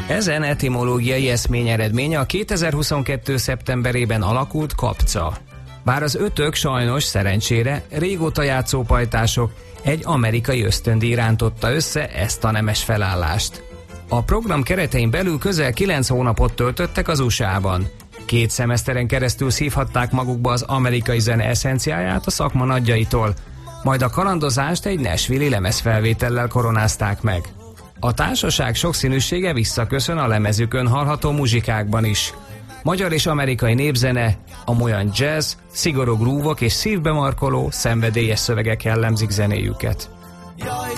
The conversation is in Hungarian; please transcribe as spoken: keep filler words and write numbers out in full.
Ezen etimológiai eszmény eredménye a kétezer-huszonkettő. szeptemberében alakult kapca. Bár az ötök sajnos szerencsére régóta játszópajtások, egy amerikai ösztöndíj rántotta össze ezt a nemes felállást. A program keretein belül közel kilenc hónapot töltöttek az u es á-ban. Két szemeszteren keresztül szívhatták magukba az amerikai zene eszenciáját a szakma nagyjaitól, majd a kalandozást egy nashville-i lemezfelvétellel koronázták meg. A társaság sokszínűsége visszaköszön a lemezükön hallható muzsikákban is. Magyar és amerikai népzene, amolyan jazz, szigorú grúvok és szívbe markoló, szenvedélyes szövegek jellemzik zenéjüket.